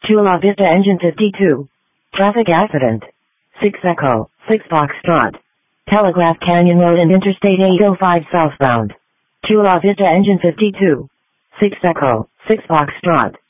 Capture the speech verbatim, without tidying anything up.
Chula Vista engine fifty-two. Traffic accident. six Echo, six Foxtrot. Telegraph Canyon Road and Interstate eight oh five southbound. Chula Vista engine fifty-two. six Echo, six Foxtrot.